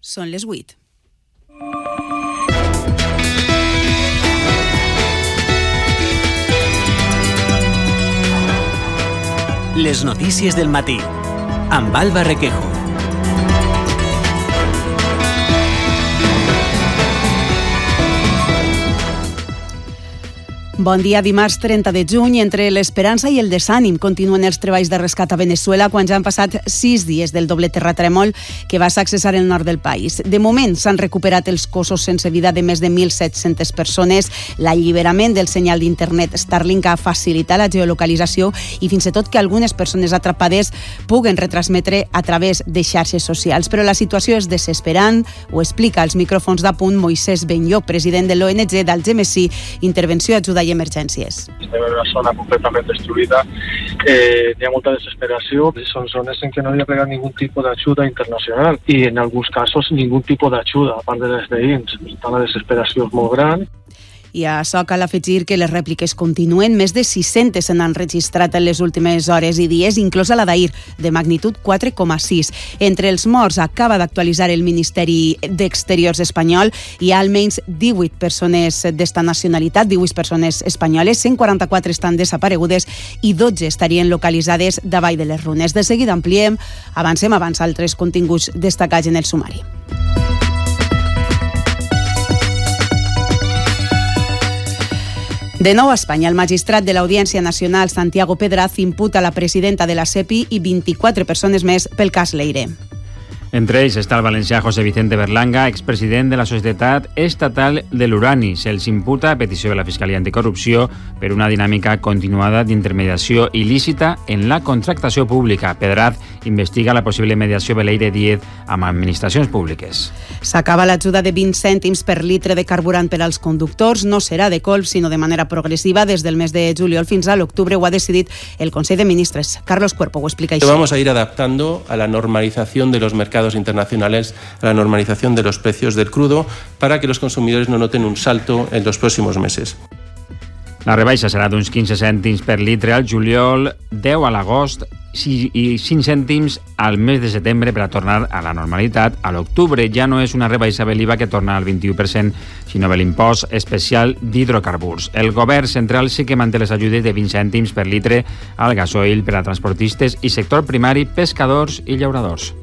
Són les 8. Les notícies del matí, amb Alba Requejo. Bon dia, dimarts 30 de juny. Entre l'esperança i el desànim continuen els treballs de rescat a Veneçuela quan ja han passat 6 dies del doble terratrèmol que va sacsessar el nord del país. De moment s'han recuperat els cossos sense vida de més de 1.700 persones. L'alliberament del senyal d'internet Starlink ha facilitat la geolocalització i fins i tot que algunes persones atrapades puguen retransmetre a través de xarxes socials. Però la situació és desesperant, ho explica als micròfons d'Apunt Moisés Benlloc, president de l'ONG d'Algemesí, Intervenció, Ajuda i Emergències. Estem en una zona completament destruïda, hi ha molta desesperació, són zones en què no hi ha arribat ningú tipus d'ajuda internacional i en alguns casos ningú tipus d'ajuda a part de les veïns. La desesperació és molt gran. I a això cal afegir que les rèpliques continuen. Més de 600 se n'han registrat en les últimes hores i dies, inclosa la d'ahir, de magnitud 4,6. Entre els morts, acaba d'actualitzar el Ministeri d'Exteriors espanyol, hi ha almenys 18 persones d'esta nacionalitat, 18 persones espanyoles, 144 estan desaparegudes i 12 estarien localitzades davall de les runes. De seguida ampliem, avancem abans altres continguts destacats en el sumari. De nou a Espanya, el magistrat de l'Audiència Nacional, Santiago Pedraz, imputa la presidenta de la SEPI i 24 persones més pel cas Leire. Entre ells està el valencià José Vicente Berlanga, expresident de la Societat Estatal de l'Urani. Se'ls imputa a petició de la Fiscalia Anticorrupció per una dinàmica continuada d'intermediació il·lícita en la contractació pública. Pedraz investiga la possible mediació de Leire Díez amb administracions públiques. S'acaba l'ajuda de 20 cèntims per litre de carburant per als conductors. No serà de colp, sinó de manera progressiva. Des del mes de juliol fins a l'octubre ho ha decidit el Consell de Ministres. Carlos Cuerpo ho explica així. Vamos a ir adaptando a la normalización de los mercados internacionales, a la normalización de los precios del crudo, para que los consumidores no noten un salto en los próximos meses. La rebaixa serà d'uns 15 cèntims per litre al juliol, 10 a l'agost i 5 cèntims al mes de setembre per a tornar a la normalitat. A l'octubre ja no és una rebaixa de l'IVA que torna al 21%, sinó de l'impost especial d'hidrocarburs. El govern central sí que manté les ajudes de 20 cèntims per litre al gasoil per a transportistes i sector primari, pescadors i llauradors.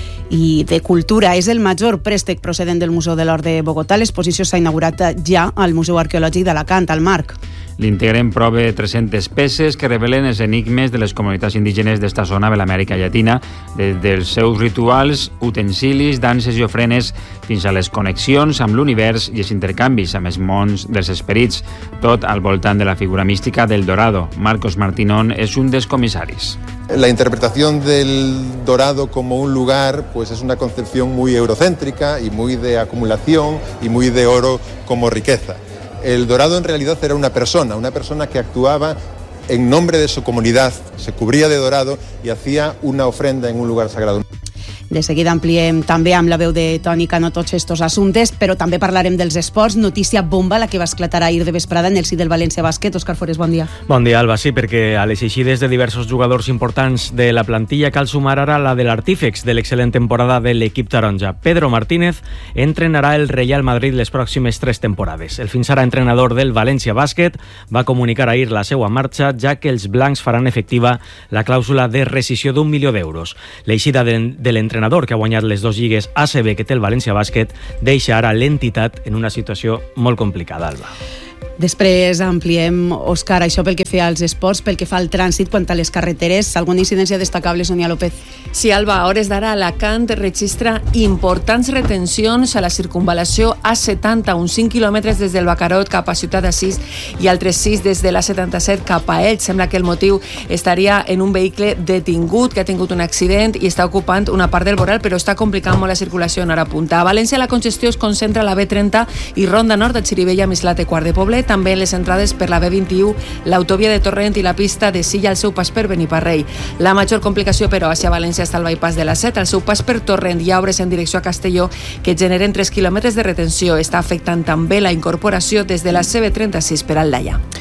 I de cultura, és el major préstec procedent del Museu de l'Or de Bogotà. L'exposició s'ha inaugurat ja al Museu Arqueològic d'Alacant, al Marc. L'integren prop de 300 peces que revelen els enigmes de les comunitats indígenes d'esta zona de l'Amèrica Llatina, des dels seus rituals, utensilis, danses i ofrenes, fins a les connexions amb l'univers i els intercanvis amb els mons dels esperits, tot al voltant de la figura mística del Dorado. Marcos Martinón és un dels comissaris. La interpretación del Dorado como un lugar, pues es una concepción muy eurocéntrica y muy de acumulación y muy de oro como riqueza. El Dorado en realidad era una persona que actuaba en nombre de su comunidad, se cubría de dorado y hacía una ofrenda en un lugar sagrado. De seguida ampliem també amb la veu de Toni Cano tots estos assumptes, però també parlarem dels esports. Notícia bomba, la que va esclatar ahir de vesprada en el si del València Bàsquet. Òscar Forés, bon dia. Bon dia, Alba. Sí, perquè a les eixides de diversos jugadors importants de la plantilla cal sumar ara la de l'Artífex de l'excel·lent temporada de l'equip taronja. Pedro Martínez entrenarà el Real Madrid les pròximes 3 temporades. El fins ara entrenador del València Bàsquet va comunicar ahir la seva marxa, ja que els blancs faran efectiva la clàusula de rescissió d'1 milió d'euros. L'eixida de l'entrenador que ha guanyat les 2 lligues ACB que té el València Bàsquet deixa ara l'entitat en una situació molt complicada, Alba. Després ampliem, Òscar, això pel que fa als esports, pel que fa al trànsit, quant a les carreteres. Alguna incidència destacable, Sonia López? Sí, Alba, a hores d'ara Alacant registra importants retencions a la circunvalació A70, uns 5 quilòmetres des del Bacarot cap a Ciutat d'Assís i altres 6 des de l'A77 cap a Elx. Sembla que el motiu estaria en un vehicle detingut que ha tingut un accident i està ocupant una part del voral, però està complicant molt la circulació en hora punta. A València la congestió es concentra a la B30 i Ronda Nord de Xirivella, Mislat i Quart de Poblet. També les entrades per la B21, l'autovia de Torrent i la pista de Silla al seu pas per Beniparrell. La major complicació, però, hacia València està el bypass de la 7. Al seu pas per Torrent hi ha obres en direcció a Castelló que generen 3 quilòmetres de retenció. Està afectant també la incorporació des de la CB36 per Aldaia.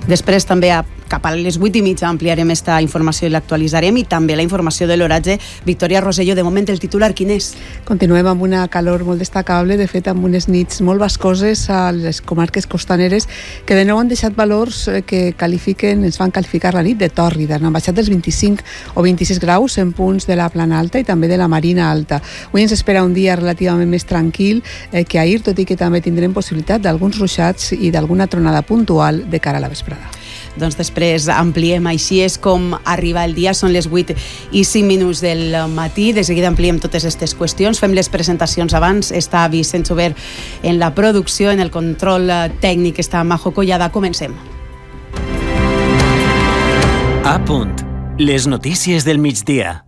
Després també cap a les 8:30 ampliarem esta informació i l'actualitzarem, i també la informació de l'oratge. Victòria Rosselló, de moment el titular quin és? Continuem amb una calor molt destacable, de fet amb unes nits molt bascoses a les comarques costaneres que de nou han deixat valors que ens fan qualificar la nit de tòrrida. Han baixat dels 25 o 26 graus en punts de la Plana Alta i també de la Marina Alta. Avui ens espera un dia relativament més tranquil que ahir, tot i que també tindrem possibilitat d'alguns ruixats i d'alguna tronada puntual de cara a la vesprada. Doncs després ampliem. Així és com arriba el dia. Són les 8:05 del matí. De seguida ampliem totes aquestes qüestions. Fem les presentacions abans. Està Vicent Sober en la producció, en el control tècnic està Majo Collada. Comencem. A punt. Les notícies del migdia.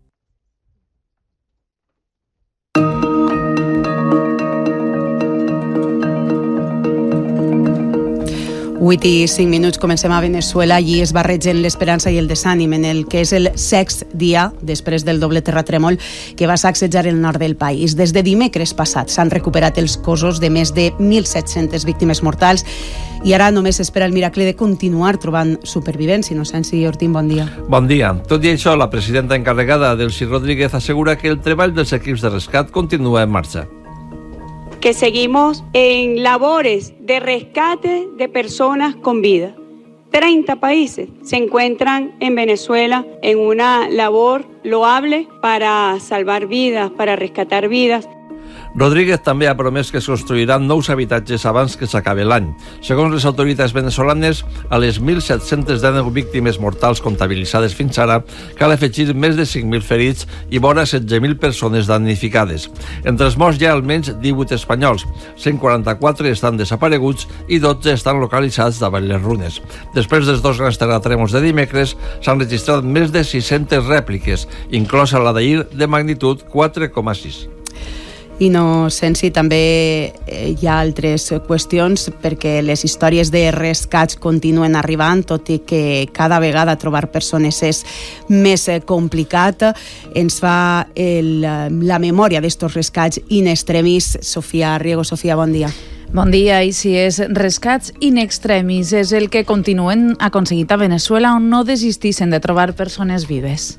8:05. Comencem a Veneçuela. Allí es barregen l'esperança i el desànim en el que és el sext dia després del doble terratrèmol que va sacsejar el nord del país. Des de dimecres passat s'han recuperat els cossos de més de 1.700 víctimes mortals i ara només s'espera el miracle de continuar trobant supervivents. Inocenci Ortín, bon dia. Bon dia. Tot i això, la presidenta encarregada, Delcy Rodríguez, assegura que el treball dels equips de rescat continua en marxa. Que seguimos en labores de rescate de personas con vida. 30 países se encuentran en Venezuela en una labor loable para salvar vidas, para rescatar vidas. Rodríguez també ha promès que es construiran nous habitatges abans que s'acabi l'any. Segons les autoritats venezolanes, a les 1.719 víctimes mortals comptabilitzades fins ara, cal afegir més de 5.000 ferits i vora 16.000 persones damnificades. Entre els morts hi ha almenys 18 espanyols, 144 estan desapareguts i 12 estan localitzats davant les runes. Després dels dos grans terratrèmols de dimecres, s'han registrat més de 600 rèpliques, inclosa la d'ahir de magnitud 4,6. Inocenci, també hi ha altres qüestions perquè les històries de rescats continuen arribant, tot i que cada vegada trobar persones és més complicat. Ens fa la memòria d'estos rescats in extremis Sofia Riego. Sofia, bon dia. Bon dia, i si és rescats in extremis és el que continuen aconseguit a Venezuela, on no desistixen de trobar persones vives.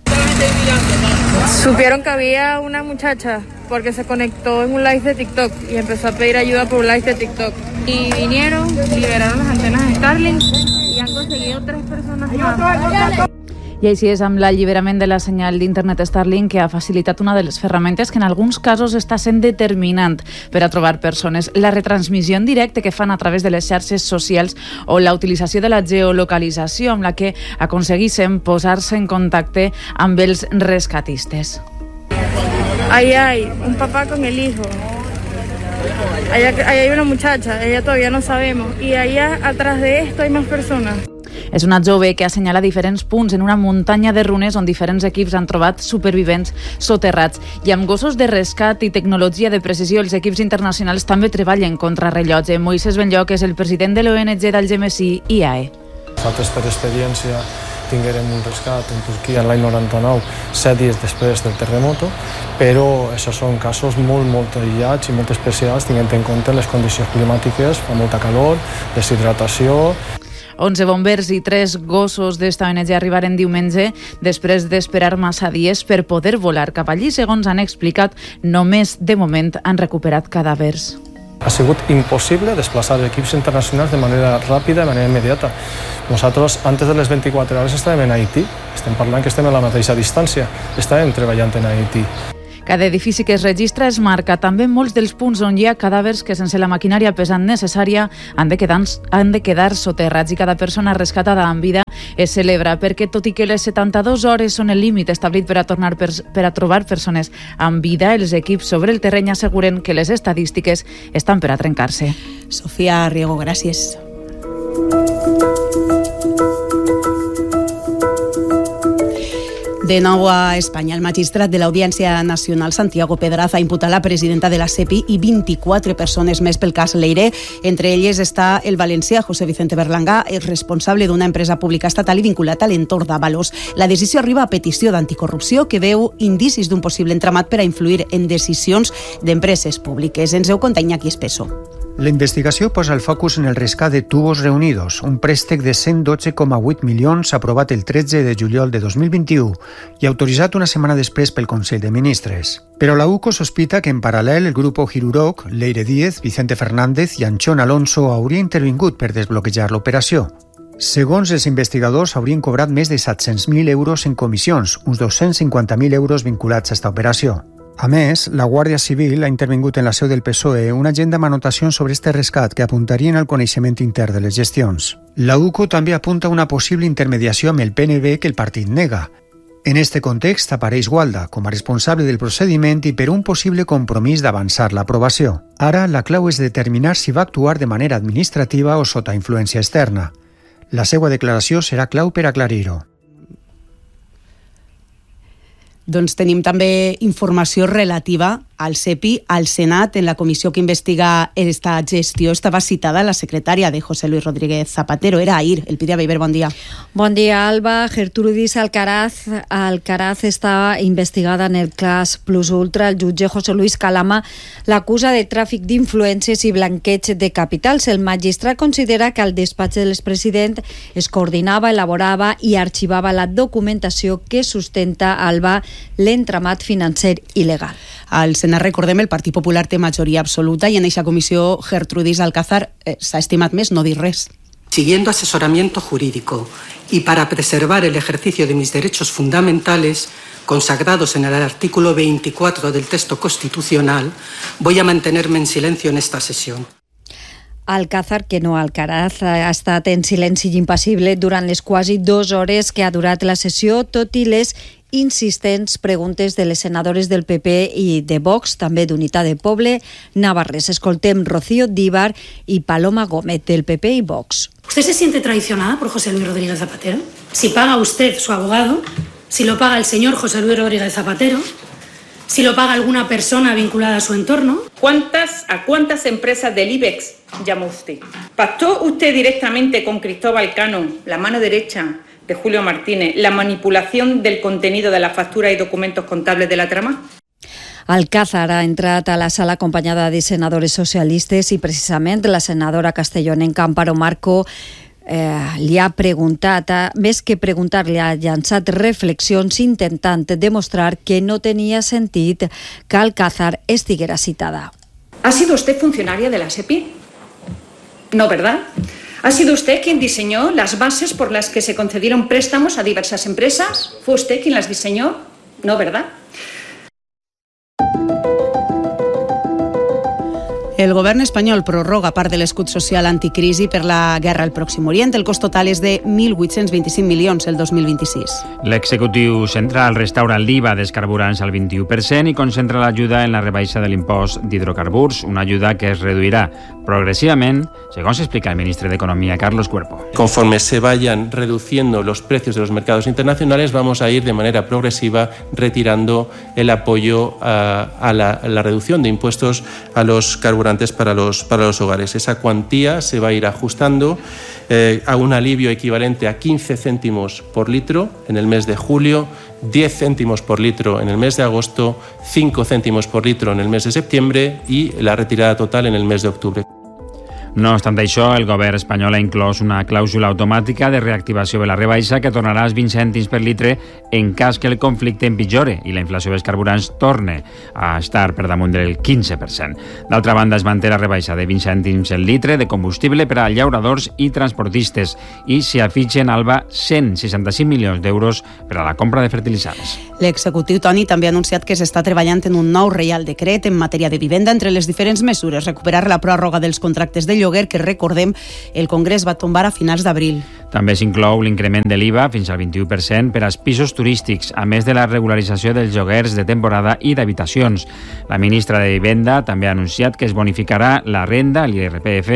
Supieron que había una muchacha porque se conectó en un live de TikTok y empezó a pedir ayuda por un live de TikTok. Y vinieron, liberaron las antenas de Starlink y han conseguido 3 personas más. I així és amb l'alliberament de la senyal d'internet Starlink, que ha facilitat una de les ferramentes que en alguns casos està sent determinant per a trobar persones. La retransmissió en directe que fan a través de les xarxes socials o la utilització de la geolocalització amb la que aconseguissin posar-se en contacte amb els rescatistes. Ahí hay un papá con el hijo. Ahí hay una muchacha, ella todavía no sabemos. Y allá atrás de esto hay más personas. És una jove que assenyala diferents punts en una muntanya de runes on diferents equips han trobat supervivents soterrats. I amb gossos de rescat i tecnologia de precisió, els equips internacionals també treballen contra rellotge. Moisés Benlloc és el president de l'ONG d'Al-Gemesí IAE. Nosaltres, per experiència, tinguérem un rescat en Turquia l'any 99, 7 dies després del terremoto, però això són casos molt aïllats i molt especials, tenint en compte les condicions climàtiques, fa molta calor, deshidratació. 11 bombers i 3 gossos d'esta ONG arribaren diumenge després d'esperar massa dies per poder volar cap allí. Segons han explicat, només de moment han recuperat cadàvers. Ha sigut impossible desplaçar equips internacionals de manera ràpida, de manera immediata. Nosaltres, antes de les 24 hores, estàvem en Haití. Estem parlant que estem a la mateixa distància. Estàvem treballant en Haití. Cada edifici que es registra es marca. També molts dels punts on hi ha cadàvers que sense la maquinària pesant necessària han de quedar soterrats, i cada persona rescatada en vida es celebra perquè, tot i que les 72 hores són el límit establit per a trobar persones amb vida, els equips sobre el terreny asseguren que les estadístiques estan per a trencar-se. Sofia Riego, gràcies. De nou a Espanya, el magistrat de l'Audiència Nacional, Santiago Pedraza, ha imputat la presidenta de la SEPI i 24 persones més pel cas Leire. Entre elles està el valencià José Vicente Berlanga, el responsable d'una empresa pública estatal i vinculat a l'entorn d'Avalos. La decisió arriba a petició d'anticorrupció que veu indicis d'un possible entramat per a influir en decisions d'empreses públiques. Ens ho conta Iñaki Espeso. La investigació posa el focus en el rescat de Tubos Reunidos, un préstec de 112,8 milions aprovat el 13 de juliol de 2021 i autoritzat una setmana després pel Consell de Ministres. Però la UCO sospita que en paral·lel el grup Giruroc, Leire Díez, Vicente Fernández i Anchón Alonso hauria intervingut per desbloquejar l'operació. Segons els investigadors, haurien cobrat més de 700.000 euros en comissions, uns 250.000 euros vinculats a esta operació. A més, la Guàrdia Civil ha intervingut en la seu del PSOE una agenda amb anotacions sobre este rescat que apuntarien al coneixement intern de les gestions. La UCO també apunta una possible intermediació amb el PNB que el partit nega. En este context apareix Gualda com a responsable del procediment i per un possible compromís d'avançar l'aprovació. Ara, la clau és determinar si va actuar de manera administrativa o sota influència externa. La seva declaració serà clau per aclarir-ho. Doncs tenim també informació relativa al CEPI, al Senat. En la comissió que investiga esta gestió estava citada la secretària de José Luis Rodríguez Zapatero. Era ahir. Elpidia Beiber, bon dia. Bon dia, Alba. Gertrudis Alcaraz està investigada en el cas Plus Ultra. El jutge José Luis Calama l'acusa de tràfic d'influències i blanqueig de capitals. El magistrat considera que al despatx de l'expresident es coordinava, elaborava i arxivava la documentació que sustenta, Alba, l'entramat financer il·legal. Al Senat, recordem, el Partit Popular té majoria absoluta i en eixa comissió Gertrudis Alcázar s'ha estimat més no dir res. Siguiendo asesoramiento jurídico y para preservar el ejercicio de mis derechos fundamentales consagrados en el artículo 24 del texto constitucional, voy a mantenerme en silencio en esta sesión. Alcázar, que no Alcaraz, ha estat en silenci impassible durant les quasi 2 hores que ha durat la sessió, tot i les insistents preguntes de les senadores del PP i de Vox, també d'Unitat de Poble Navarrés. Escoltem Rocío Díbar y Paloma Gómez del PP y Vox. ¿Usted se siente traicionada por José Luis Rodríguez Zapatero? Si paga usted su abogado, si lo paga el señor José Luis Rodríguez Zapatero, si lo paga alguna persona vinculada a su entorno. ¿A cuántas empresas del IBEX llamó usted? ¿Pactó usted directamente con Cristóbal Cano, la mano derecha de Julio Martínez, la manipulación del contenido de la factura y documentos contables de la trama? Alcázar ha entrat a la sala acompanyada de senadores socialistes i precisament la senadora castellonenca Amparo Marco li ha preguntat, més que preguntar, li ha llançat reflexions intentant demostrar que no tenia sentit que Alcázar estiguera citada. ¿Ha sido usted funcionaria de la SEPI? No, ¿verdad? ¿Ha sido usted quien diseñó las bases por las que se concedieron préstamos a diversas empresas? ¿Fue usted quien las diseñó? No, ¿verdad? El govern espanyol prorroga part de l'escut social anticrisi per la guerra al Pròxim Orient. El cost total és de 1.825 milions el 2026. L'executiu central restaura l'IVA dels carburants al 21% i concentra l'ajuda en la rebaixa de l'impost d'hidrocarburs, una ajuda que es reduirà progresivament, segons explica el ministre de Economía, Carlos Cuerpo. Conforme se vayan reduciendo los precios de los mercados internacionales, vamos a ir de manera progresiva retirando el apoyo a la reducción de impuestos a los carburantes para los hogares. Esa cuantía se va a ir ajustando a un alivio equivalente a 15 céntimos por litro en el mes de julio, 10 céntimos por litro en el mes de agosto, 5 céntimos por litro en el mes de septiembre y la retirada total en el mes de octubre. No obstant això, el govern espanyol ha inclòs una clàusula automàtica de reactivació de la rebaixa que tornarà als 20 cèntims per litre en cas que el conflicte empitjore i la inflació dels carburants torne a estar per damunt del 15%. D'altra banda, es manté la rebaixa de 20 cèntims el litre de combustible per a llauradors i transportistes i s'hi afitgen, Alba, 165 milions d'euros per a la compra de fertilitzants. L'executiu Toni també ha anunciat que s'està treballant en un nou Reial Decret en matèria de vivenda. Entre les diferents mesures, recuperar la pròrroga dels contractes de lloguer que, recordem, el Congrés va tombar a finals d'abril. També s'inclou l'increment de l'IVA fins al 21% per als pisos turístics, a més de la regularització dels lloguers de temporada i d'habitacions. La ministra de Vivenda també ha anunciat que es bonificarà la renda, l'IRPF,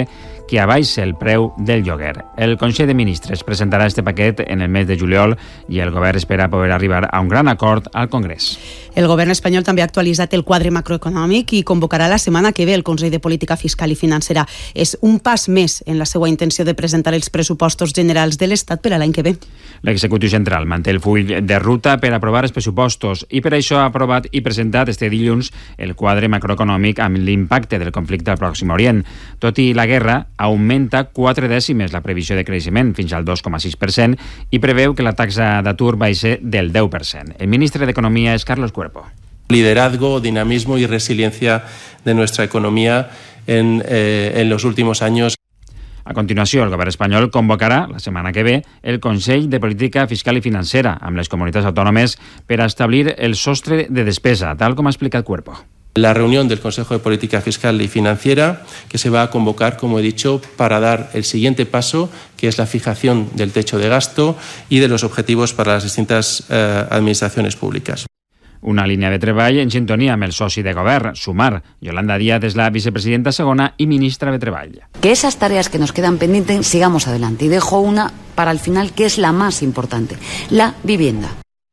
que abaixa el preu del lloguer. El Consell de Ministres presentarà este paquet en el mes de juliol i el govern espera poder arribar a un gran acord al Congrés. El govern espanyol també ha actualitzat el quadre macroeconòmic i convocarà la setmana que ve el Consell de Política Fiscal i Financera. És un pas més en la seva intenció de presentar els pressupostos generals de l'Estat per a l'any que ve. L'executiu central manté el full de ruta per aprovar els pressupostos i per això ha aprovat i presentat este dilluns el quadre macroeconòmic amb l'impacte del conflicte al Pròxim Orient. Tot i la guerra, augmenta 4 dècimes la previsió de creixement fins al 2,6% i preveu que la taxa d'atur baixe del 10%. El ministre d'Economia és Carlos Cuerpo. Liderazgo, dinamismo y resiliencia de nuestra economía en los últimos años. A continuació, el govern espanyol convocarà la setmana que ve el Consell de Política Fiscal i Financera amb les comunitats autònomes per a establir el sostre de despesa, tal com ha explicat Cuerpo. La reunión del Consejo de Política Fiscal y Financiera, que se va a convocar, como he dicho, para dar el siguiente paso, que es la fijación del techo de gasto y de los objetivos para las distintas administraciones públicas. Una línia de treball en sintonia amb el soci de govern, Sumar. Yolanda Díaz és la vicepresidenta segona i ministra de Treball. Que esas tareas que nos quedan pendientes sigamos adelante. Y dejo una para el final, que es la más importante, la vivienda.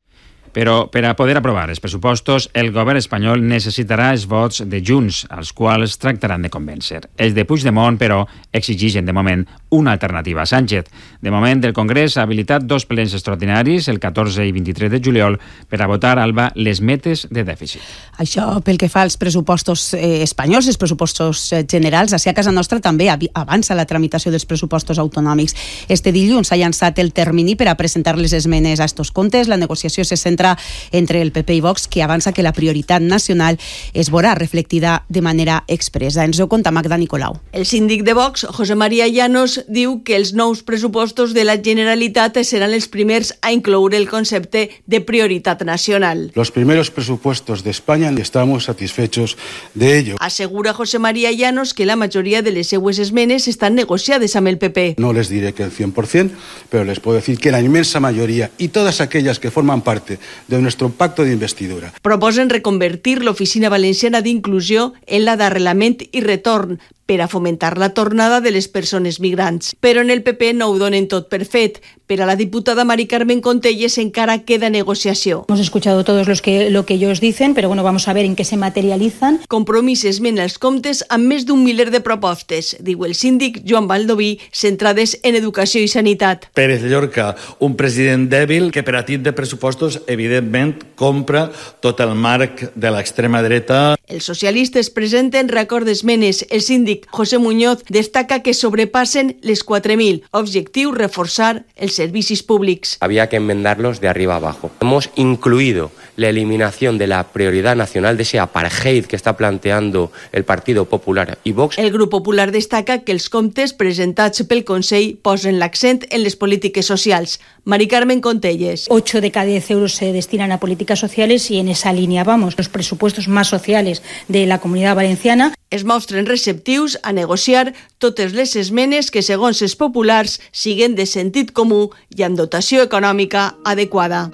Però per a poder aprovar els pressupostos, el govern espanyol necessitarà els vots de Junts, als quals tractaran de convèncer. Els de Puigdemont, però, exigeixen de moment una alternativa a Sánchez. De moment, el Congrés ha habilitat 2 plens extraordinaris, el 14 i 23 de juliol, per a votar, Alba, les metes de dèficit. Això pel que fa als pressupostos espanyols, els pressupostos generals. Així a casa nostra també avança la tramitació dels pressupostos autonòmics. Este dilluns s'ha llançat el termini per a presentar les esmenes a estos comptes. La negociació se centra entre el PP i Vox, que avança que la prioritat nacional es veurà reflectida de manera expressa. Ens ho conta Magda Nicolau. El síndic de Vox, José María Llanos, diu que els nous pressupostos de la Generalitat seran els primers a incloure el concepte de prioritat nacional. Los primeros presupuestos de España y estamos satisfechos de ello. Assegura José María Llanos que la majoria de les seues esmenes estan negociades amb el PP. No les diré que el 100%, pero les puedo decir que la inmensa mayoría y todas aquellas que forman parte de nuestro pacto de investidura. Proposen reconvertir l'Oficina Valenciana d'Inclusió en la d'Arrelament i Retorn per a fomentar la tornada de les persones migrants. Però en el PP no ho donen tot per fet. Per a la diputada Mari Carmen Contelles encara queda negociació. Hemos escuchado todos lo que ellos dicen, pero bueno, vamos a ver en qué se materializan. Compromís esmena els comptes amb més d'un miler de propostes, diu el síndic Joan Baldoví, centrades en educació i sanitat. Pérez Llorca, un president dèbil que per a tip de pressupostos, evidentment, compra tot el marc de l'extrema dreta. Els socialistes presenten record d'esmenes. El síndic José Muñoz destaca que sobrepassen les 4.000. Objectiu, reforçar els servicis públics. Había que enmendarlos de arriba abajo. Hemos incluido la eliminación de la prioridad nacional, de ese apartheid que está planteando el Partido Popular y Vox. El Grup Popular destaca que els comptes presentats pel Consell posen l'accent en les polítiques socials. Mari Carmen Contelles. 8 de cada 10 euros se destinan a políticas sociales y en esa línea vamos. Los presupuestos más sociales de la Comunidad Valenciana. Es mostren receptius a negociar totes les esmenes que, segons els populars, siguen de sentit comú i amb dotació econòmica adequada.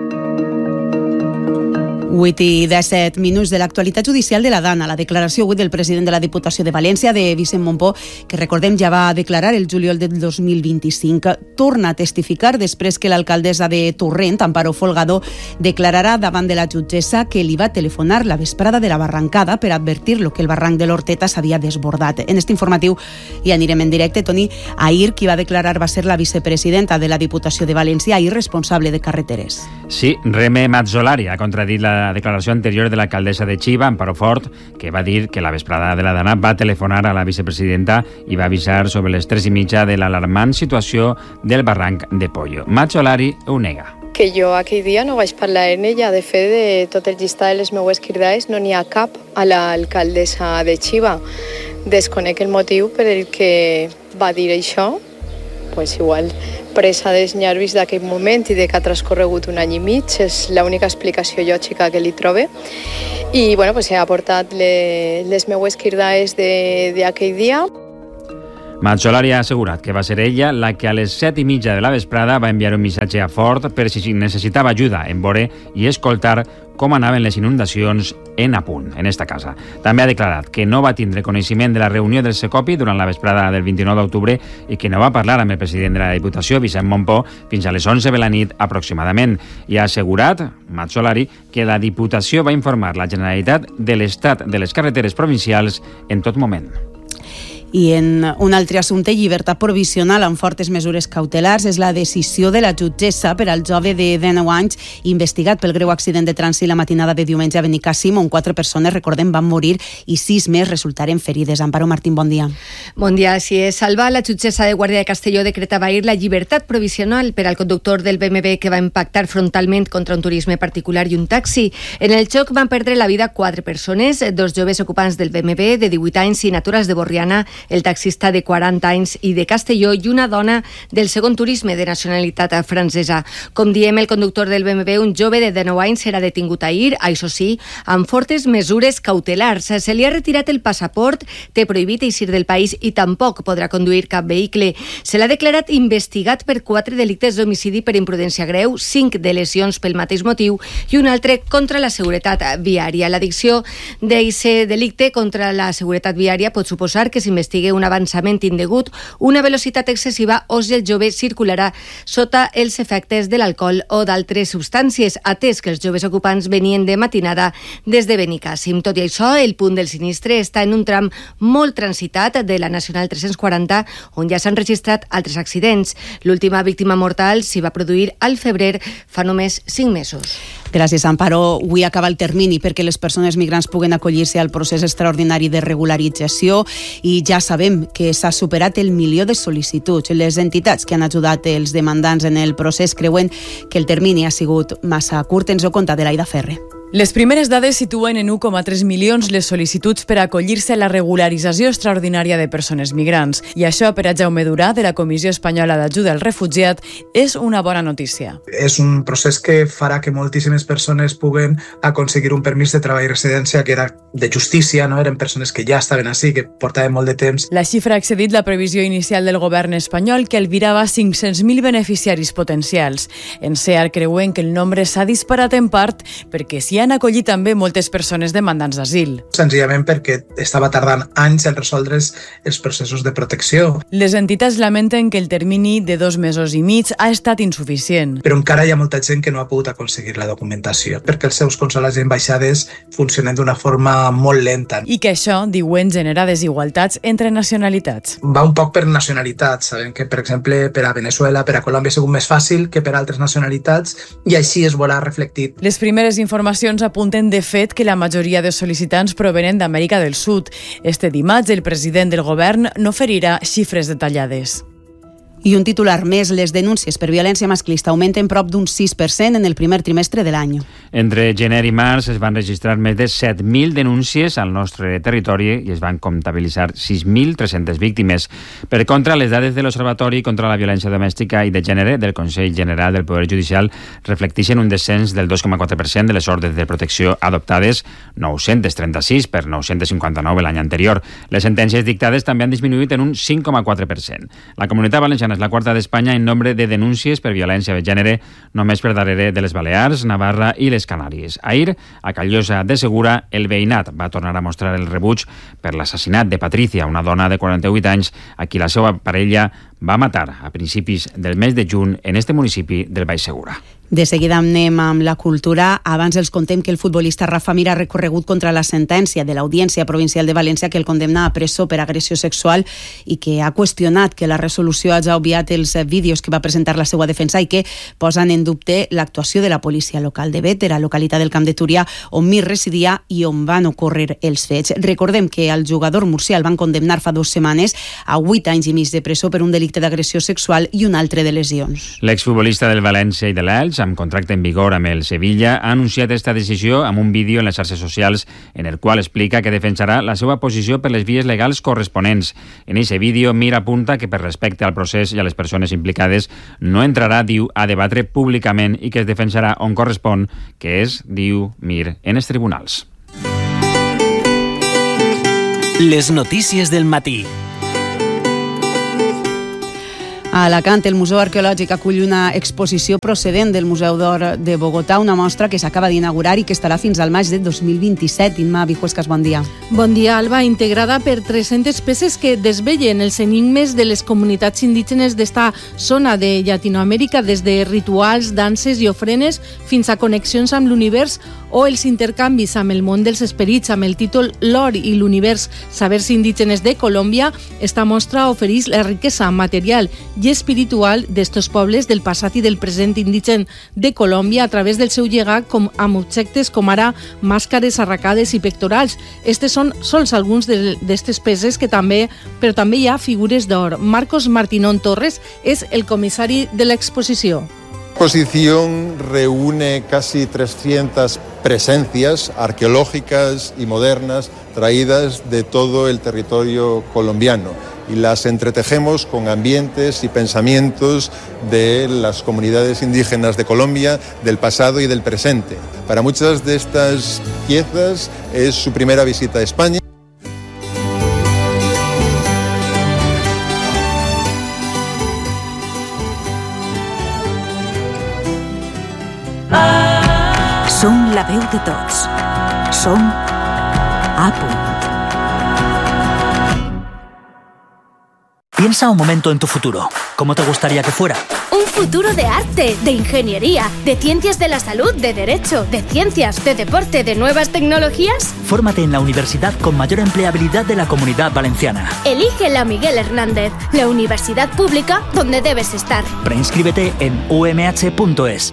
8 i 17 minuts de l'actualitat judicial de la Dana. La declaració avui del president de la Diputació de València, de Vicent Mompó, que recordem ja va declarar el juliol del 2025, torna a testificar després que l'alcaldessa de Torrent, Amparo Folgado, declararà davant de la jutgessa que li va telefonar la vesprada de la barrancada per advertir-lo que el barranc de l'Horteta s'havia desbordat. En aquest informatiu hi anirem en directe. Toni, ahir qui va declarar va ser la vicepresidenta de la Diputació de València i responsable de carreteres. Sí, Reme Mazzolari ha contradit la declaració anterior de l'alcaldessa de Xiva, Amparo Fort, que va dir que la vesprada de la Dana va telefonar a la vicepresidenta i va avisar sobre les 3:30 de l'alarmant situació del barranc de Pollo. Mazzolari ho nega. Que jo aquell dia no vaig parlar amb ella. De fet, de tot el llistat de les meues cridades no n'hi ha cap a l'alcaldessa de Xiva. Desconec el motiu per el que va dir això, pues igual presa dels nervis d'aquell moment i de que ha transcorregut un any i mig, és l'única explicació lògica que li trobe. I bueno, pues he aportat les meues cridades d'aquell dia. Mazzolari ha assegurat que va ser ella la que a les 7:30 de la vesprada va enviar un missatge a Ford per si necessitava ajuda en veure i escoltar com anaven les inundacions en Apunt, en esta casa. També ha declarat que no va tindre coneixement de la reunió del Secopi durant la vesprada del 29 d'octubre i que no va parlar amb el president de la Diputació, Vicent Mompó, fins a les 11 de la nit aproximadament. I ha assegurat, Mat Solari, que la Diputació va informar la Generalitat de l'estat de les carreteres provincials en tot moment. I en un altre assumpte, llibertat provisional amb fortes mesures cautelars, és la decisió de la jutgessa per al jove de 19 anys investigat pel greu accident de trànsit la matinada de diumenge a Benicàssim, on 4 persones, recordem, van morir i 6 més resultaren ferides. Amparo Martín, bon dia. Bon dia. Si és salva, la jutgessa de Guàrdia de Castelló decretava ahir la llibertat provisional per al conductor del BMW que va impactar frontalment contra un turisme particular i un taxi. En el xoc van perdre la vida 4 persones, 2 joves ocupants del BMW de 18 anys i naturals de Borriana, el taxista de 40 anys i de Castelló i una dona del segon turisme de nacionalitat francesa. Com diem, el conductor del BMW, un jove de 19 anys, serà detingut ahir, això sí, amb fortes mesures cautelars. Se li ha retirat el passaport, té prohibit eixir del país i tampoc podrà conduir cap vehicle. Se l'ha declarat investigat per 4 delictes d'homicidi per imprudència greu, 5 de lesions pel mateix motiu i un altre contra la seguretat viària. L'addicció d'aquest delicte contra la seguretat viària pot suposar que s'investigue un avançament indegut, una velocitat excessiva o si el jove circularà sota els efectes de l'alcohol o d'altres substàncies, atès que els joves ocupants venien de matinada des de Benicàssim. Tot i això, el punt del sinistre està en un tram molt transitat de la Nacional 340, on ja s'han registrat altres accidents. L'última víctima mortal s'hi va produir al febrer, fa només 5 mesos. Gràcies, Amparo. Avui acaba el termini perquè les persones migrants puguen acollir-se al procés extraordinari de regularització i ja sabem que s'ha superat el 1.000.000 de sol·licituds. Les entitats que han ajudat els demandants en el procés creuen que el termini ha sigut massa curt. Ens ho conta Adelaida Ferre. Les primeres dades situen en 1,3 milions les sol·licituds per acollir-se a la regularització extraordinària de persones migrants. I això, per a Jaume Durà, de la Comissió Espanyola d'Ajuda al Refugiat, és una bona notícia. És un procés que farà que moltíssimes persones puguen aconseguir un permís de treball i residència que era de justícia, no? Eren persones que ja estaven així, que portaven molt de temps. La xifra ha excedit la previsió inicial del govern espanyol, que albirava 500.000 beneficiaris potencials. En SEAR creuen que el nombre s'ha disparat en part perquè s'hi han acollit també moltes persones demandants d'asil. Senzillament perquè estava tardant anys en resoldre's els processos de protecció. Les entitats lamenten que el termini de 2 mesos i mig ha estat insuficient. Però encara hi ha molta gent que no ha pogut aconseguir la documentació, perquè els seus consolats i ambaixades funcionen d'una forma molt lenta. I que això, diuen, genera desigualtats entre nacionalitats. Va un poc per nacionalitats. Sabem que, per exemple, per a Venezuela, per a Colòmbia ha sigut més fàcil que per a altres nacionalitats i així es veurà reflectit. Les primeres informacions apunten de fet que la majoria de sol·licitants provenen d'Amèrica del Sud. Este dimarts el president del govern no oferirà xifres detallades. I un titular més, les denúncies per violència masclista augmenten prop d'un 6% en el primer trimestre de l'any. Entre gener i març es van registrar més de 7.000 denúncies al nostre territori i es van comptabilitzar 6.300 víctimes. Per contra, les dades de l'Observatori contra la Violència Domèstica i de Gènere del Consell General del Poder Judicial reflecteixen un descens del 2,4% de les ordres de protecció adoptades, 936 per 959 l'any anterior. Les sentències dictades també han disminuït en un 5,4%. La Comunitat Valenciana és la quarta d'Espanya en nombre de denúncies per violència de gènere, només per darrere de les Balears, Navarra i les Canàries. Ahir, a Callosa de Segura, el veïnat va tornar a mostrar el rebuig per l'assassinat de Patricia, una dona de 48 anys a qui la seva parella va matar a principis del mes de juny en este municipi del Baix Segura. De seguida anem amb la cultura. Abans els contem que el futbolista Rafa Mir ha recorregut contra la sentència de l'Audiència Provincial de València que el condemna a presó per agressió sexual i que ha qüestionat que la resolució hagi obviat els vídeos que va presentar la seva defensa i que posen en dubte l'actuació de la policia local de Bétera, localitat del Camp de Túria, on Mir residia i on van ocórrer els fets. Recordem que al jugador murcià el van condemnar fa 2 setmanes a 8 anys i mig de presó per un delicte d'agressió sexual i un altre de lesions. L'exfutbolista del València i de l'Elx, amb contracte en vigor amb el Sevilla, ha anunciat esta decisió amb un vídeo en les xarxes socials en el qual explica que defensarà la seva posició per les vies legals corresponents. En aquest vídeo, Mir apunta que per respecte al procés i a les persones implicades no entrarà, diu, a debatre públicament i que es defensarà on correspon, que és, diu Mir, en els tribunals. Les notícies del matí. A Alacant, el Museu Arqueològic acull una exposició procedent del Museu d'Or de Bogotà, una mostra que s'acaba d'inaugurar i que estarà fins al maig de 2027. Inma Vijuescas, bon dia. Bon dia, Alba. Integrada per 300 peces que desvellen els enigmes de les comunitats indígenes d'esta zona de Llatinoamèrica, des de rituals, danses i ofrenes fins a connexions amb l'univers o els intercanvis amb el món dels esperits. Amb el títol L'or i l'univers, sabers indígenes de Colòmbia, esta mostra ofereix la riquesa material i espiritual d'estos pobles del passat i del present indigen de Colòmbia a través del seu llegat amb objectes com ara màscares, arracades i pectorals. Estes són sols alguns d'estes peces però també hi ha figures d'or. Marcos Martinón Torres és el comissari de l'exposició. La exposición reúne casi 300 presencias arqueológicas y modernas traídas de todo el territorio colombiano y las entretejemos con ambientes y pensamientos de las comunidades indígenas de Colombia del pasado y del presente. Para muchas de estas piezas es su primera visita a España. Som la veu de tots. Som A Punt. Piensa un momento en tu futuro. ¿Cómo te gustaría que fuera? Un futuro de arte, de ingeniería, de ciencias de la salud, de derecho, de ciencias, de deporte, de nuevas tecnologías. Fórmate en la universidad con mayor empleabilidad de la Comunidad Valenciana. Elige la Miguel Hernández, la universidad pública donde debes estar. Preinscríbete en umh.es.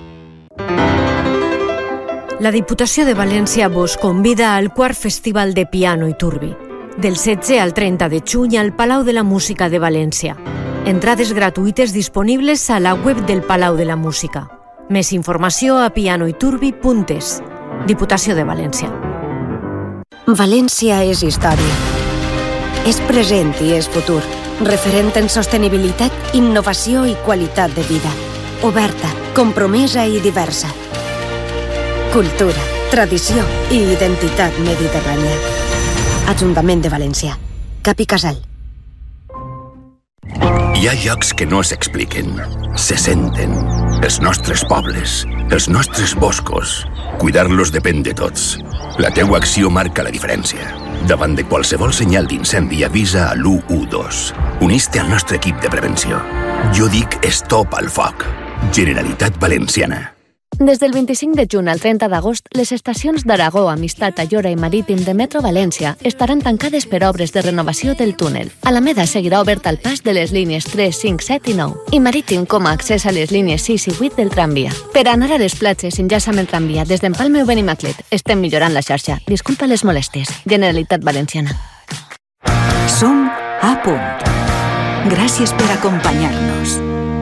La Diputació de València vos convida al quart Festival de Piano i Turbi, del 16 al 30 de juny al Palau de la Música de València. Entrades gratuïtes disponibles a la web del Palau de la Música. Més informació a pianoiturbi.es. Diputació de València. València és història. És present i és futur. Referent en sostenibilitat, innovació i qualitat de vida. Oberta, compromesa i diversa. Cultura, tradició i identitat mediterrània. Ajuntament de València. Cap i Casal. Hi ha llocs que no s'expliquen, se senten. Els nostres pobles, els nostres boscos. Cuidar-los depèn de tots. La teua acció marca la diferència. Davant de qualsevol senyal d'incendi avisa a l'112. Unís-te al nostre equip de prevenció. Jo dic stop al foc. Generalitat Valenciana. Des del 25 de juny al 30 d'agost, les estacions d'Aragó, Amistat, Ayora i Marítim de Metro València estaran tancades per obres de renovació del túnel. Alameda seguirà obert al pas de les línies 3, 5, 7 i 9 i Marítim com a accés a les línies 6 i 8 del tramvia. Per anar a les platges, enllaça amb el tramvia des d'Empalme o Benimaclet. Estem millorant la xarxa. Disculpa les molèsties. Generalitat Valenciana. Som A Punt. Gràcies per acompanyar-nos.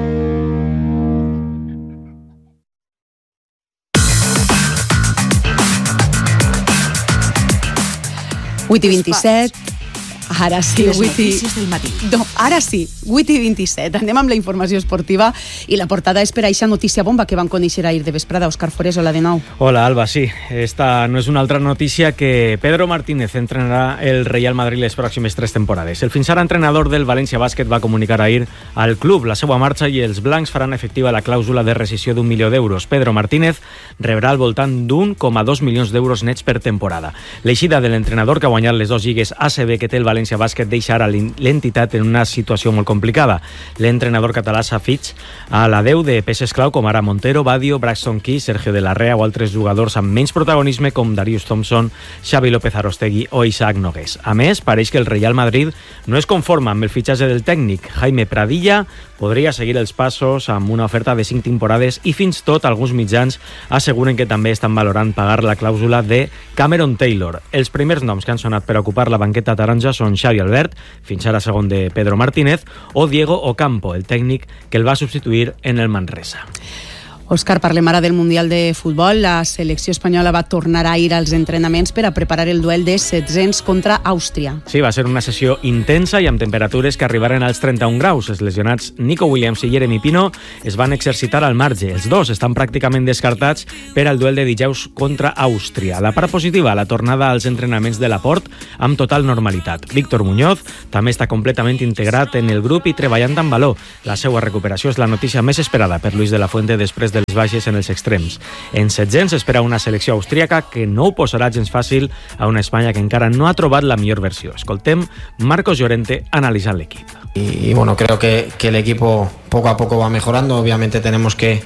Vuit i 27, ara sí, Les notícies del matí. No, ara sí, 8 i 27. Anem amb la informació esportiva i la portada és per a eixa notícia bomba que vam conèixer ahir de vesprada. Òscar Forés, hola de nou. Hola, Alba, sí. Esta no és una altra notícia que Pedro Martínez entrenarà el Real Madrid les pròximes 3 temporades. El fins ara entrenador del València Bàsquet va comunicar ahir al club la seva marxa i els blancs faran efectiva la clàusula de rescissió d'1 milió d'euros. Pedro Martínez rebrà al voltant d'1,2 milions d'euros nets per temporada. L'eixida de l'entrenador que ha guanyat les 2 lligues ACB que té el València Bàsquet deixa ara l'entitat en una situació molt complicada. L'entrenador català s'ha fitx a la 10 de peces clau com ara Montero, Badio, Braxton Key, Sergio de la Rea o altres jugadors amb menys protagonisme com Darius Thompson, Xavi López Arostegui o Isaac Nogués. A més, pareix que el Real Madrid no es conforma amb el fitxatge del tècnic. Jaime Pradilla podria seguir els passos amb una oferta de 5 temporades i fins tot alguns mitjans asseguren que també estan valorant pagar la clàusula de Cameron Taylor. Els primers noms que han sonat per ocupar la banqueta taronja són Xavi Albert, fins ara segon de Pedro Martínez, o Diego Ocampo, el tècnic que el va substituir en el Manresa. Òscar, parlem ara del Mundial de Futbol. La selecció espanyola va tornar a ir als entrenaments per a preparar el duel de setzents contra Àustria. Sí, va ser una sessió intensa i amb temperatures que arribaren als 31 graus. Els lesionats Nico Williams i Jeremy Pino es van exercitar al marge. Els dos estan pràcticament descartats per al duel de dijous contra Àustria. La part positiva, la tornada als entrenaments de Laporte amb total normalitat. Víctor Muñoz també està completament integrat en el grup i treballant amb valor. La seva recuperació és la notícia més esperada per Luis de la Fuente després de les baixes en els extrems. En setzents espera una selecció austríaca que no ho posarà gens fàcil a una Espanya que encara no ha trobat la millor versió. Escoltem Marcos Llorente analitzant l'equip. Y bueno, creo que el equipo poco a poco va mejorando. Obviamente tenemos que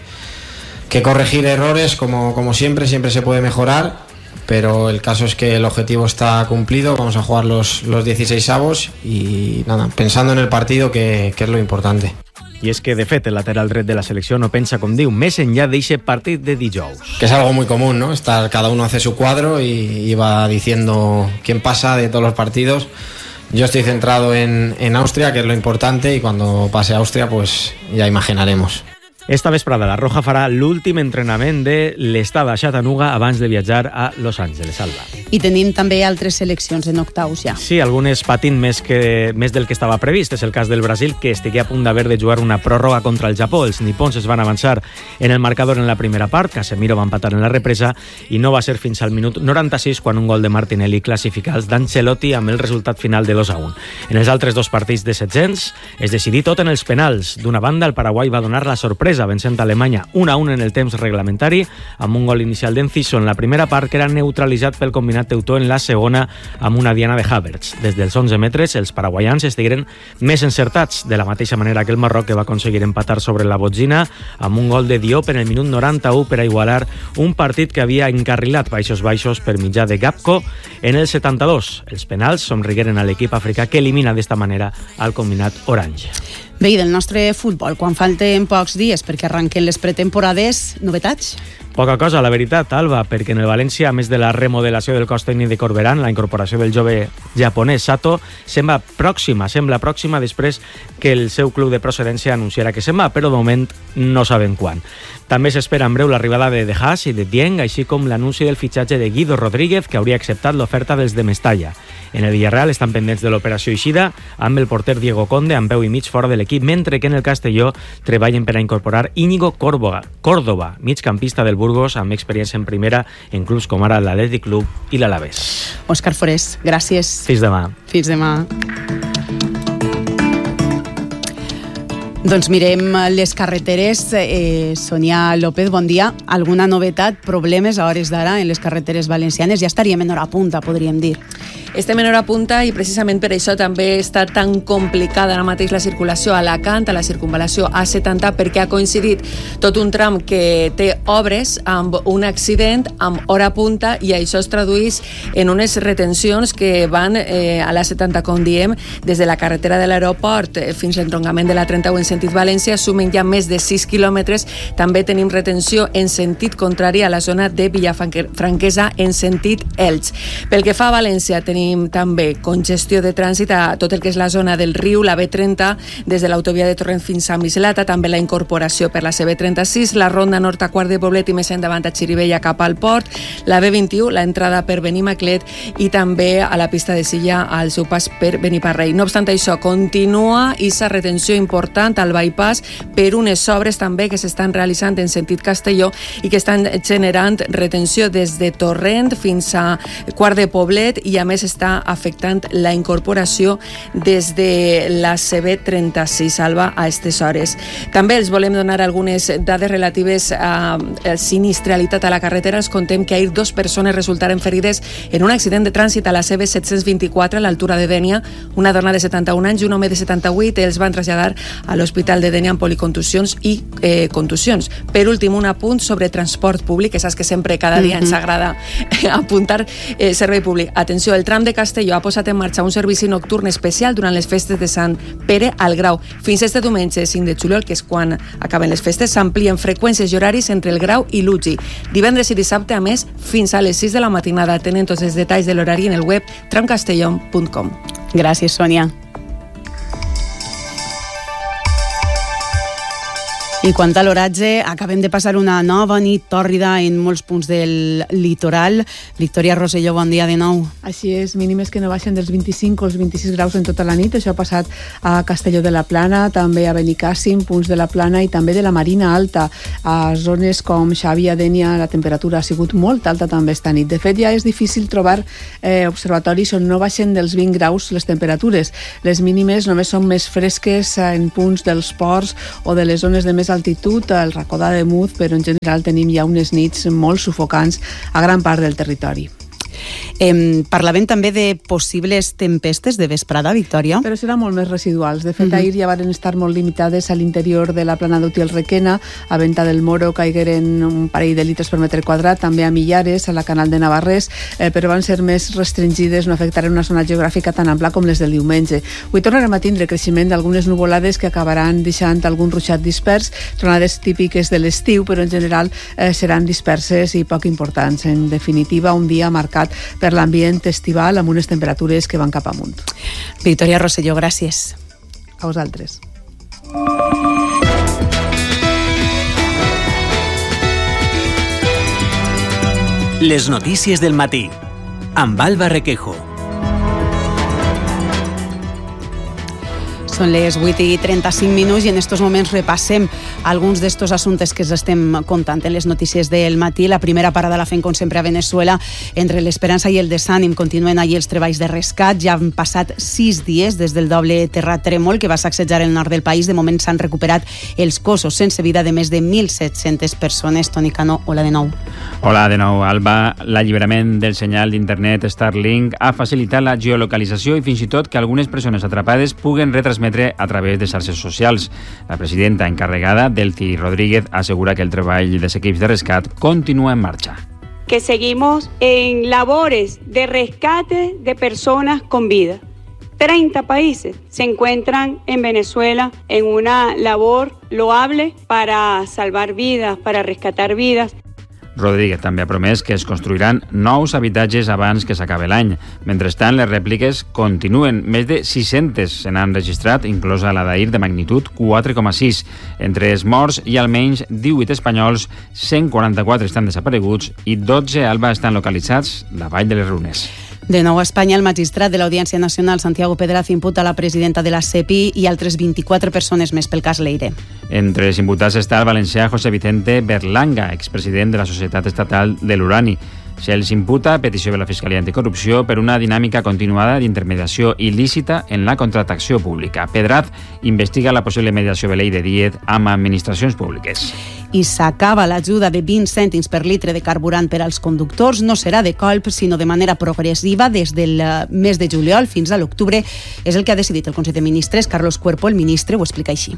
corregir errores, como siempre se puede mejorar, pero el caso es que el objetivo está cumplido. Vamos a jugar los 16avos y nada, pensando en el partido, que es lo importante. I és que, de fet, el lateral dret de la selecció no pensa com diu, més enllà d'eixe partit de dijous. Que es algo muy común, ¿no? Cada uno hace su cuadro y va diciendo quién pasa de todos los partidos. Yo estoy centrado en Austria, que es lo importante, y cuando pase a Austria, pues ya imaginaremos. Esta vesprada la Roja farà l'últim entrenament de l'estada a Chattanooga abans de viatjar a Los Angeles, Alba. I tenim també altres seleccions en octaus ja. Sí, algunes patint més del que estava previst. És el cas del Brasil, que estigué a punt d'haver de jugar una pròrroga contra el Japó. Els nipons es van avançar en el marcador en la primera part, Casemiro va empatar en la represa i no va ser fins al minut 96 quan un gol de Martinelli classificà els d'Ancelotti amb el resultat final de 2-1. En els altres dos partits de setzents es decidí tot en els penals. D'una banda, el Paraguai va donar la sorpresa vencent Alemanya 1-1 en el temps reglamentari amb un gol inicial d'Enciso en la primera part que era neutralitzat pel combinat teutó en la segona amb una diana de Havertz. Des dels 11 metres els paraguaians estigueren més encertats, de la mateixa manera que el Marroc, que va aconseguir empatar sobre la botzina amb un gol de Diop en el minut 91 per a igualar un partit que havia encarrilat baixos per mitjà de Gapco en el 72. Els penals somrigueren a l'equip africà que elimina d'esta manera al combinat orange. Bé, i del nostre futbol, quan falten pocs dies perquè arranquen les pretemporades, novetats? Poca cosa, la veritat, Alba, perquè en el València, a més de la remodelació del cos tècnic de Corberán, la incorporació del jove japonès Sato sembla pròxima després que el seu club de procedència anunciarà que se'n va, però de moment no saben quan. També s'espera en breu l'arribada de Haas i de Dieng, així com l'anunci del fitxatge de Guido Rodríguez, que hauria acceptat l'oferta dels de Mestalla. En el Villarreal estan pendents de l'operació Eixida, amb el porter Diego Conde amb peu i mig fora de l'equip, mentre que en el Castelló treballen per a incorporar Íñigo Córdoba, migcampista del Burgos, amb experiència en primera en clubs com ara l'Atlètic Club i l'Alavés. Òscar Forés, gràcies. Fins demà. Fins demà. Doncs mirem les carreteres. Sonia López, bon dia. Alguna novetat, problemes a hores d'ara en les carreteres valencianes? Ja estaríem en hora punta, podríem dir. Estem en hora punta i precisament per això també està tan complicada ara mateix la circulació a Alacant, a la circunvalació A70, perquè ha coincidit tot un tram que té obres amb un accident amb hora punta i això es tradueix en unes retencions que van a la 70, com diem, des de la carretera de l'aeroport fins a l'entroncament de la 31 en sentit València, sumen ja més de 6 quilòmetres. També tenim retenció en sentit contrari a la zona de Villafranquesa en sentit Elx. Pel que fa a València, tenim també congestió de trànsit a tot el que és la zona del riu, la B30, des de l'autovia de Torrent fins a Mislata, també la incorporació per la CB36, la ronda nord a Quart de Poblet i més endavant a Xirivella cap al port, la B21, l'entrada per Benimaclet i també a la pista de Silla al seu pas per Beniparrell. No obstant això, continua aquesta retenció important al bypass per unes obres també que s'estan realitzant en sentit Castelló i que estan generant retenció des de Torrent fins a Quart de Poblet i a més està afectant la incorporació des de la CB36, Alba, a aquestes hores. També els volem donar algunes dades relatives a sinistralitat a la carretera. Els contem que ahir 2 persones resultaren ferides en un accident de trànsit a la CB724 a l'altura de Dénia. Una dona de 71 anys i un home de 78 els van traslladar a l'Hospital de Dénia amb policontusions i contusions. Per últim, un apunt sobre transport públic, que saps que sempre cada dia ens agrada apuntar servei públic. Atenció, el tram de Castelló ha posat en marxa un servici nocturn especial durant les festes de Sant Pere al Grau. Fins este diumenge 5 de juliol, que és quan acaben les festes, s'amplien freqüències i horaris entre el Grau i l'Ugi. Divendres i dissabte, a més, fins a les 6 de la matinada. Tenen tots els detalls de l'horari en el web tramcastellón.com. Gràcies, Sònia. I quant a l'oratge, acabem de passar una nova nit tòrrida en molts punts del litoral. Victòria Rosselló, bon dia de nou. Així és, mínimes que no baixen dels 25 o els 26 graus en tota la nit. Això ha passat a Castelló de la Plana, també a Benicàssim, punts de la Plana i també de la Marina Alta. A zones com Xàbia, Dénia, la temperatura ha sigut molt alta també esta nit. De fet, ja és difícil trobar observatoris on no baixen dels 20 graus les temperatures. Les mínimes només són més fresques en punts dels ports o de les zones de més altitud, el racó d'Ademuz, però en general tenim ja unes nits molt sufocants a gran part del territori. Parlàvem també de possibles tempestes de vesprada, Victòria. Però seran molt més residuals. De fet, ahir ja van estar molt limitades a l'interior de la plana d'Utiel-Requena, a Venta del Moro caigueren un parell de litres per metre quadrat, també a Millares, a la Canal de Navarrés, però van ser més restringides, no afectaren una zona geogràfica tan ampla com les del diumenge. Avui tornarem a tindre creixement d'algunes nuvolades que acabaran deixant algun ruixat dispers, tronades típiques de l'estiu, però en general seran disperses i poc importants. En definitiva, un dia marcat per l'ambient estival amb unes temperatures que van cap amunt. Victòria Rosselló, gràcies. A vosaltres. Les notícies del matí, amb Alba Requejo. Són les 8:35 i en estos moments repassem alguns d'estos assumptes que ens estem contant en les notícies del matí. La primera parada la fem, com sempre, a Venezuela. Entre l'esperança i el desànim continuen allí els treballs de rescat. Ja han passat 6 dies des del doble terratrèmol que va sacsejar el nord del país. De moment s'han recuperat els cossos sense vida de més de 1.700 persones. Toni Cano, hola de nou. Hola de nou, Alba. L'alliberament del senyal d'internet Starlink ha facilitat la geolocalització i fins i tot que algunes persones atrapades puguen retransmetre a través de xarxes socials. La presidenta encarregada, Delcy Rodríguez, assegura que el treball dels equips de rescat continua en marxa. Que seguimos en labores de rescate de personas con vida. 30 países se encuentran en Venezuela en una labor loable para salvar vidas, para rescatar vidas. Rodríguez també ha promès que es construiran nous habitatges abans que s'acabi l'any. Mentrestant, les rèpliques continuen. Més de 600 se n'han registrat, inclosa la d'ahir de magnitud 4,6. Entre els morts hi ha almenys 18 espanyols, 144 estan desapareguts i 12 a Alba estan localitzats a la Vall de les Runes. De nou a Espanya, el magistrat de l'Audiència Nacional, Santiago Pedraz, imputa la presidenta de la CEPI i altres 24 persones més pel cas Leire. Entre els imputats està el valencià José Vicente Berlanga, expresident de la Societat Estatal de l'Urani. Se'ls imputa a petició de la Fiscalia Anticorrupció per una dinàmica continuada d'intermediació il·lícita en la contractació pública. Pedraz investiga la possible mediació de Leire Díez amb administracions públiques. I s'acaba l'ajuda de 20 cèntims per litre de carburant per als conductors. No serà de colp, sinó de manera progressiva des del mes de juliol fins a l'octubre. És el que ha decidit el Consell de Ministres. Carlos Cuerpo, el ministre, ho explica així.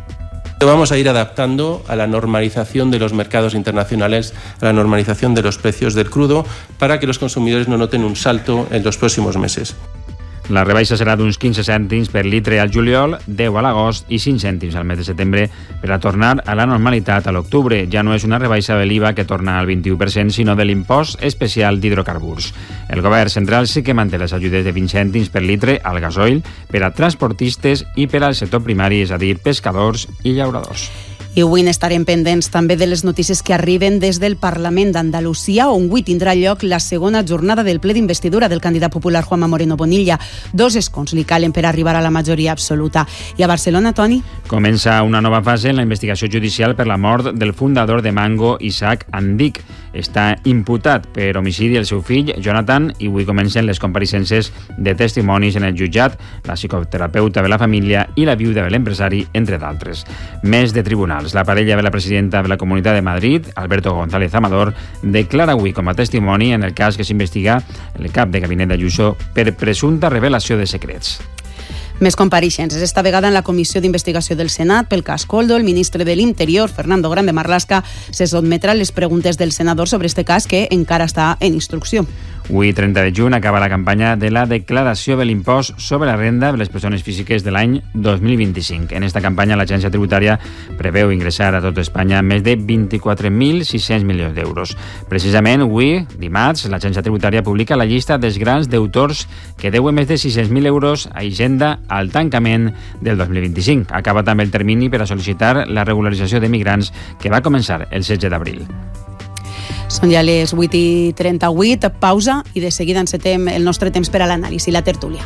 Vamos a ir adaptando a la normalización de los mercados internacionales, a la normalización de los precios del crudo, para que los consumidores no noten un salto en los próximos meses. La rebaixa serà d'uns 15 cèntims per litre al juliol, 10 a l'agost i 5 cèntims al mes de setembre per a tornar a la normalitat a l'octubre. Ja no és una rebaixa de l'IVA que torna al 21%, sinó de l'impost especial d'hidrocarburs. El govern central sí que manté les ajudes de 20 cèntims per litre al gasoil per a transportistes i per al sector primari, és a dir, pescadors i llauradors. I avui n'estarem pendents també de les notícies que arriben des del Parlament d'Andalusia, on avui tindrà lloc la segona jornada del ple d'investidura del candidat popular Juanma Moreno Bonilla. 2 escons li calen per arribar a la majoria absoluta. I a Barcelona, Toni? Comença una nova fase en la investigació judicial per la mort del fundador de Mango, Isaac Andic. Està imputat per homicidi el seu fill, Jonathan, i avui comencen les compareixences de testimonis en el jutjat, la psicoterapeuta de la família i la viuda de l'empresari, entre d'altres. Més de tribunals. La parella de la presidenta de la Comunitat de Madrid, Alberto González Amador, declara avui com a testimoni en el cas que s'investiga el cap de gabinet d'Ayuso per presumpta revelació de secrets. Més compareixences, esta vegada en la Comissió d'Investigació del Senat pel cas Koldo. El ministre de l'Interior, Fernando Grande Marlaska, se sotmetrà a les preguntes del senador sobre este cas que encara està en instrucció. Avui, 30 de juny, acaba la campanya de la declaració de l'impost sobre la renda de les persones físiques de l'any 2025. En esta campanya, l'agència tributària preveu ingressar a tot Espanya més de 24.600 milions d'euros. Precisament, avui, dimarts, l'agència tributària publica la llista dels grans deutors que deuen més de 600.000 euros a Hisenda al tancament del 2025. Acaba també el termini per a sol·licitar la regularització de migrants que va començar el 16 d'abril. Són ja les 8:38, pausa i de seguida encetem el nostre temps per a l'anàlisi, la tertúlia.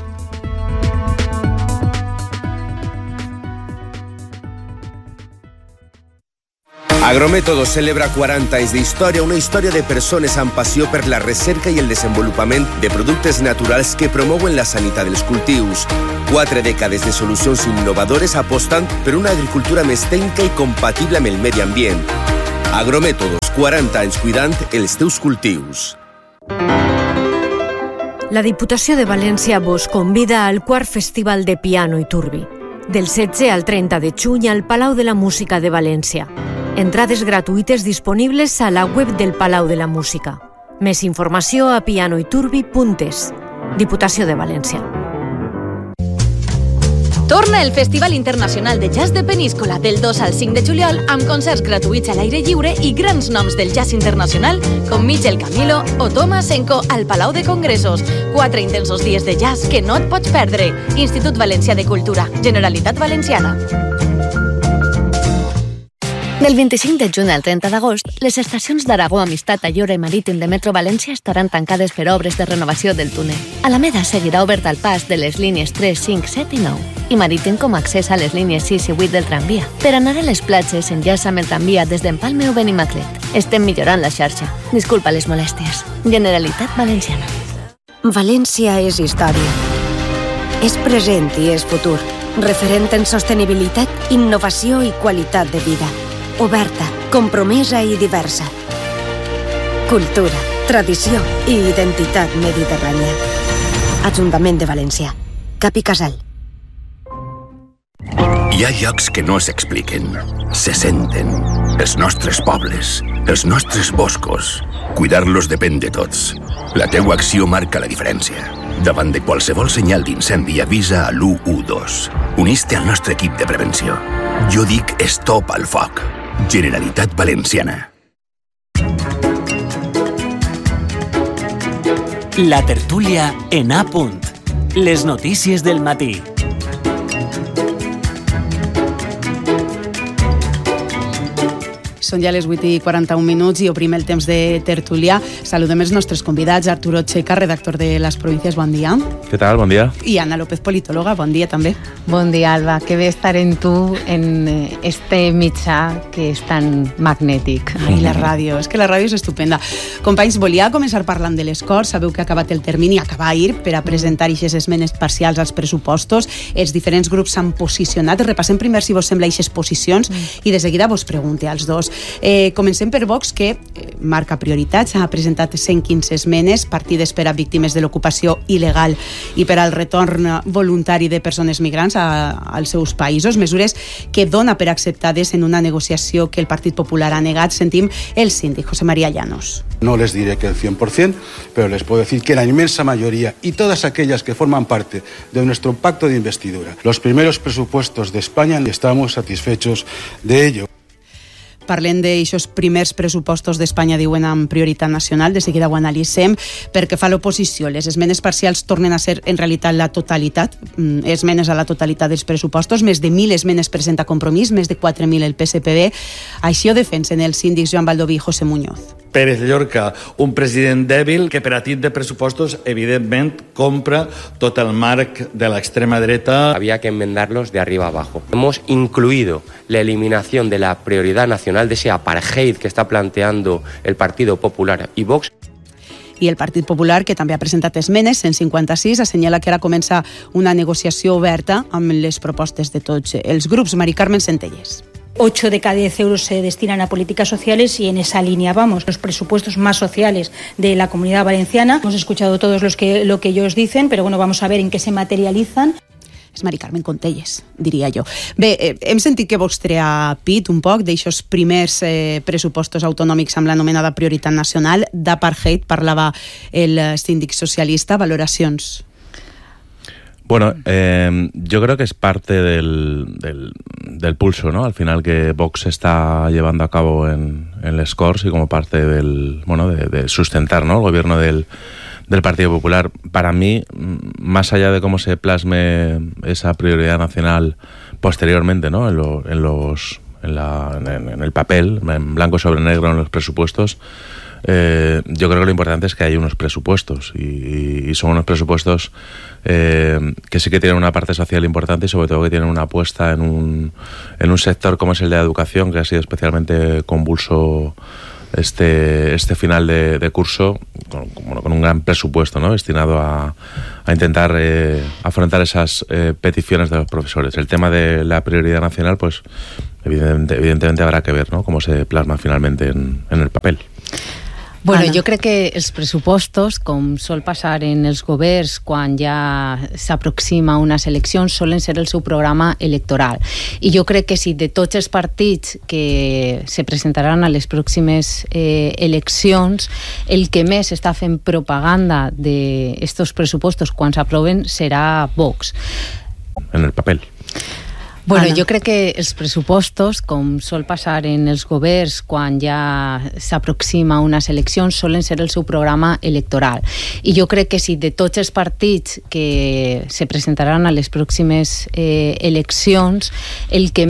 Agrométodos celebra 40 anys d'història, una història de persones amb passió per la recerca i el desenvolupament de productes naturals que promouen la sanitat dels cultius. 4 dècades de solucions innovadores apostant per una agricultura més tècnica i compatible amb el medi ambient. Agrométodos, 40 anys cuidant els teus cultius. La Diputació de València vos convida al quart Festival de Piano i Turbi, del 16 al 30 de juny al Palau de la Música de València. Entrades gratuïtes disponibles a la web del Palau de la Música. Més informació a pianoiturbi.es. Diputació de València. Torna el Festival Internacional de Jazz de Peníscola del 2 al 5 de juliol amb concerts gratuïts a l'aire lliure i grans noms del jazz internacional com Michel Camilo o Thomas Enco al Palau de Congressos. 4 intensos dies de jazz que no et pots perdre. Institut Valencià de Cultura, Generalitat Valenciana. Del 25 de juny al 30 d'agost, les estacions d'Aragó, Amistat, Ayora i Marítim de Metro València estaran tancades per obres de renovació del túnel. Alameda seguirà obert al pas de les línies 3, 5, 7 i 9 i Marítim com a accés a les línies 6 i 8 del tramvia. Per anar a les platges, enllaça amb el tramvia des d'Empalme o Benimaclet. Estem millorant la xarxa. Disculpa les molèsties. Generalitat Valenciana. València és història. És present i és futur. Referent en sostenibilitat, innovació i qualitat de vida. Oberta, compromesa i diversa. Cultura, tradició i identitat mediterrània. Ajuntament de València. Cap i Casal. Hi ha llocs que no s'expliquen, se senten. Els nostres pobles, els nostres boscos. Cuidar-los depèn de tots. La teua acció marca la diferència. Davant de qualsevol senyal d'incendi, avisa a l'112. Unís-te al nostre equip de prevenció. Jo dic stop al foc. Generalitat Valenciana. La tertúlia en A punt. Les notícies del matí. Són ja les 8:41 i obrim el temps de tertúlia. Saludem els nostres convidats. Arturo Checa, redactor de Las Provincias, bon dia. Què tal? Bon dia. I Ana López, politòloga, bon dia també. Bon dia, Alba. Que bé estar en tu en este mitjà que és tan magnètic. Ai, la ràdio. És que la ràdio és estupenda. Companys, volia començar parlant de les Corts. Sabeu que ha acabat el termini, acaba ahir, per a presentar aquestes esmenes parcials als pressupostos. Els diferents grups s'han posicionat. Repassem primer, si vos sembla, aquestes posicions i de seguida vos pregunte als dos. Comencem per Vox, que marca prioritats. Ha presentat 115 esmenes partides per a víctimes de l'ocupació il·legal i per al retorn voluntari de persones migrants als seus països, mesures que dona per acceptades en una negociació que el Partit Popular ha negat. Sentim el síndic, José María Llanos. No les diré que el 100%, pero les puedo decir que la inmensa mayoría y todas aquellas que forman parte de nuestro pacto de investidura, los primeros presupuestos de España, estamos satisfechos de ello. Parlem d'aixòs primers pressupostos d'Espanya, diuen, amb prioritat nacional. De seguida ho analitzem. Perquè fa l'oposició, les esmenes parcials tornen a ser en realitat la totalitat, esmenes a la totalitat dels pressupostos. Més de 1.000 esmenes presenta Compromís, més de 4.000 el PSPB. Així ho defensen els síndics Joan Baldoví i José Muñoz. Pérez Llorca, un president dèbil que per a tip de pressupostos evidentment compra tot el marc de la extrema dreta. Había que enmendarlos de arriba abajo. Hemos incluido la eliminación de la prioridad nacional, de ese apartheid que está planteando el Partido Popular y Vox. I el Partit Popular, que també ha presentat esmenes, 156, assenyala que ara comença una negociació oberta amb les propostes de tots els grups. Mari Carmen Centelles. 8 de cada 10 euros se destinan a políticas sociales y en esa línea vamos. Los presupuestos más sociales de la Comunidad Valenciana. Hemos escuchado todos lo que ellos dicen, pero bueno, vamos a ver en qué se materializan. és Mari Carmen Contelles, diria jo. Bé, hem sentit que vostre ha pit un poc d'aixòs primers pressupostos autonòmics amb l'anomenada prioritat nacional. D'apartheid parlava el síndic socialista. Valoracions? Bueno, yo creo que es parte del pulso, ¿no? Al final que Vox está llevando a cabo en les Corts y como parte de sustentar, ¿no?, el gobierno del Partido Popular. Para mí, más allá de cómo se plasme esa prioridad nacional posteriormente, ¿no?, en el papel, en blanco sobre negro en los presupuestos, yo creo que lo importante es que hay unos presupuestos y son unos presupuestos que sí que tienen una parte social importante y sobre todo que tienen una apuesta en un sector como es el de la educación, que ha sido especialmente convulso este final de curso, con un gran presupuesto, ¿no?, destinado a intentar afrontar esas peticiones de los profesores. El tema de la prioridad nacional, pues evidentemente habrá que ver, ¿no?, cómo se plasma finalmente en el papel. Bueno, jo crec que els pressupostos, com sol passar en els governs quan ja s'aproxima unes eleccions, solen ser el seu programa electoral. I jo crec que si de tots els partits que se presentaran a les pròximes eleccions, el que més està fent propaganda d'estos pressupostos quan s'aproven serà Vox. En el papel. Bueno, jo crec que els pressupostos, com sol passar en els governs quan ja s'aproxima unes eleccions, solen ser el seu programa electoral. I jo crec que si de tots els partits que se presentaran a les pròximes eleccions, el que